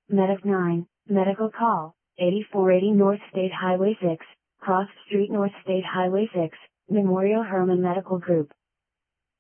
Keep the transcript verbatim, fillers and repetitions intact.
Medic nine, medical call, eighty-four eighty North State Highway six, Cross Street North State Highway six, Memorial Hermann Medical Group.